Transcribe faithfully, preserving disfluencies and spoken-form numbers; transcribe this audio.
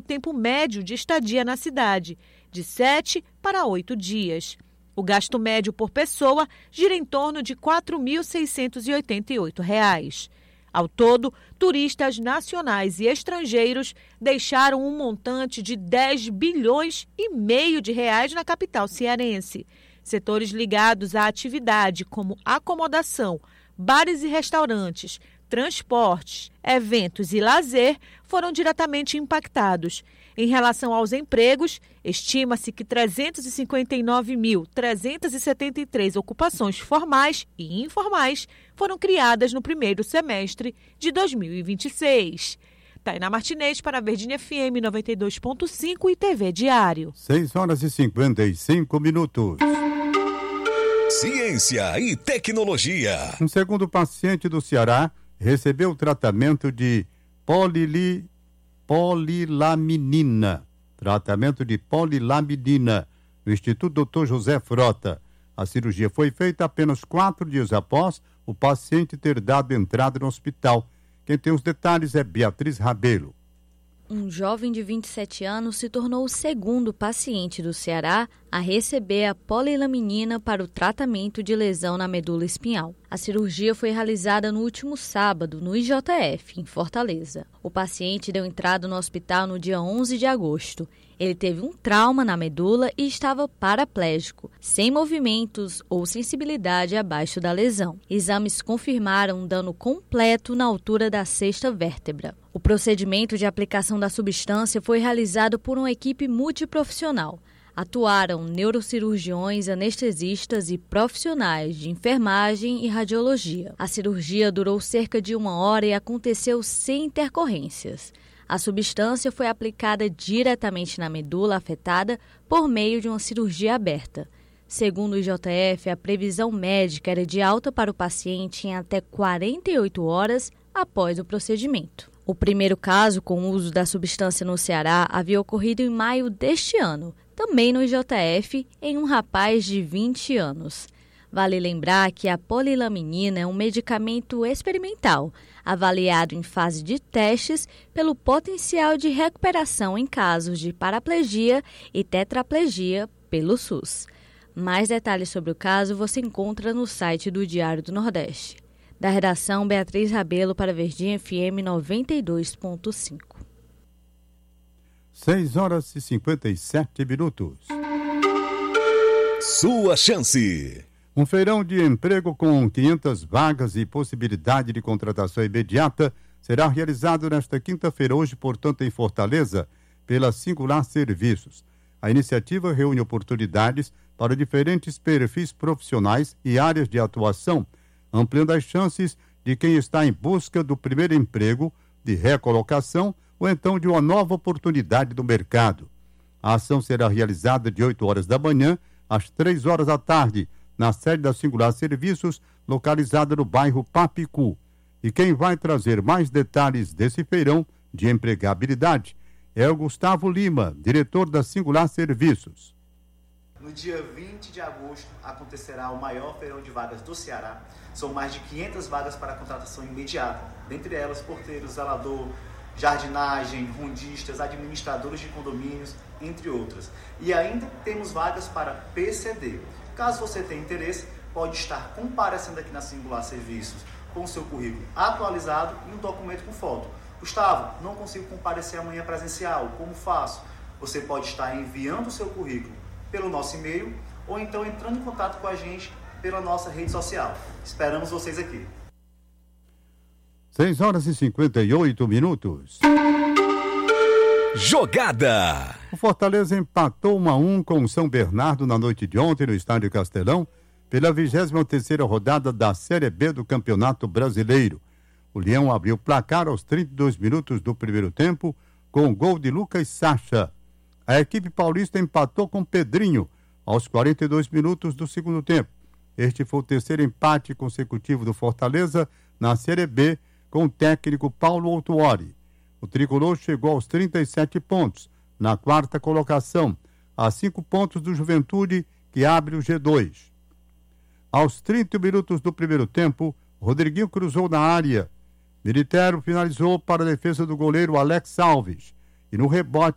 tempo médio de estadia na cidade, de sete para oito dias. O gasto médio por pessoa gira em torno de quatro mil seiscentos e oitenta e oito reais. Ao todo, turistas nacionais e estrangeiros deixaram um montante de dez bilhões e meio de reais na capital cearense. Setores ligados à atividade, como acomodação, bares e restaurantes, transportes, eventos e lazer, foram diretamente impactados. Em relação aos empregos, estima-se que trezentos e cinquenta e nove mil, trezentos e setenta e três ocupações formais e informais foram criadas no primeiro semestre de dois mil e vinte e seis. Tainá Martinez para a Verdinha F M noventa e dois ponto cinco e T V Diário. seis horas e cinquenta e cinco minutos. Ciência e tecnologia. Um segundo paciente do Ceará recebeu tratamento de polili, polilaminina. Tratamento de polilaminina no Instituto doutor José Frota. A cirurgia foi feita apenas quatro dias após o paciente ter dado entrada no hospital. Quem tem os detalhes é Beatriz Rabelo. Um jovem de vinte e sete anos se tornou o segundo paciente do Ceará a receber a polilaminina para o tratamento de lesão na medula espinhal. A cirurgia foi realizada no último sábado, no I J F, em Fortaleza. O paciente deu entrada no hospital no dia onze de agosto. Ele teve um trauma na medula e estava paraplégico, sem movimentos ou sensibilidade abaixo da lesão. Exames confirmaram um dano completo na altura da sexta vértebra. O procedimento de aplicação da substância foi realizado por uma equipe multiprofissional. Atuaram neurocirurgiões, anestesistas e profissionais de enfermagem e radiologia. A cirurgia durou cerca de uma hora e aconteceu sem intercorrências. A substância foi aplicada diretamente na medula afetada por meio de uma cirurgia aberta. Segundo o I J F, a previsão médica era de alta para o paciente em até quarenta e oito horas após o procedimento. O primeiro caso com o uso da substância no Ceará havia ocorrido em maio deste ano, também no I J F, em um rapaz de vinte anos. Vale lembrar que a polilaminina é um medicamento experimental, avaliado em fase de testes pelo potencial de recuperação em casos de paraplegia e tetraplegia pelo SUS. Mais detalhes sobre o caso você encontra no site do Diário do Nordeste. Da redação, Beatriz Rabelo para a Verdinha F M noventa e dois ponto cinco. seis horas e cinquenta e sete minutos. Sua chance. Um feirão de emprego com quinhentas vagas e possibilidade de contratação imediata será realizado nesta quinta-feira, hoje, portanto, em Fortaleza, pela Singular Serviços. A iniciativa reúne oportunidades para diferentes perfis profissionais e áreas de atuação, ampliando as chances de quem está em busca do primeiro emprego, de recolocação ou então de uma nova oportunidade do mercado. A ação será realizada de oito horas da manhã às três horas da tarde, na sede da Singular Serviços, localizada no bairro Papicu. E quem vai trazer mais detalhes desse feirão de empregabilidade é o Gustavo Lima, diretor da Singular Serviços. No dia vinte de agosto acontecerá o maior feirão de vagas do Ceará. São mais de quinhentas vagas para contratação imediata, dentre elas porteiros, zelador, jardinagem, rondistas, administradores de condomínios, entre outras. E ainda temos vagas para P C D. Caso você tenha interesse, pode estar comparecendo aqui na Singular Serviços com o seu currículo atualizado e um documento com foto. Gustavo, não consigo comparecer amanhã presencial, como faço? Você pode estar enviando o seu currículo pelo nosso e-mail ou então entrando em contato com a gente pela nossa rede social. Esperamos vocês aqui. seis horas e cinquenta e oito minutos. Jogada. O Fortaleza empatou um a um com o São Bernardo na noite de ontem no Estádio Castelão pela vigésima terceira rodada da Série B do Campeonato Brasileiro. O Leão abriu o placar aos trinta e dois minutos do primeiro tempo com o gol de Lucas Sacha. A equipe paulista empatou com Pedrinho aos quarenta e dois minutos do segundo tempo. Este foi o terceiro empate consecutivo do Fortaleza na Série B com o técnico Paulo Autuori. O tricolor chegou aos trinta e sete pontos, na quarta colocação, a cinco pontos do Juventude, que abre o G dois. Aos trinta minutos do primeiro tempo, Rodriguinho cruzou na área. Militero finalizou para a defesa do goleiro Alex Alves. E no rebote,